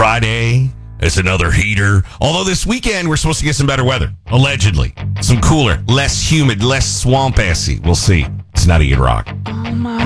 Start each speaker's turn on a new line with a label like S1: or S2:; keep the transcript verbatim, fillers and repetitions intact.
S1: Friday, it's another heater. Although this weekend, we're supposed to get some better weather. Allegedly. Some cooler, less humid, less swamp-assy. We'll see. It's not a Rock.